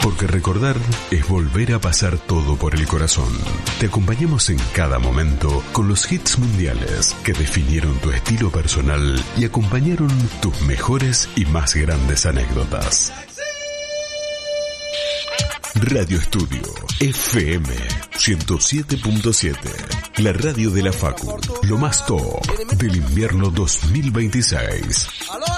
Porque recordar es volver a pasar todo por el corazón. Te acompañamos en cada momento con los hits mundiales que definieron tu estilo personal y acompañaron tus mejores y más grandes anécdotas. Radio Estudio FM 107.7, la radio de la Facu, lo más top del invierno 2026.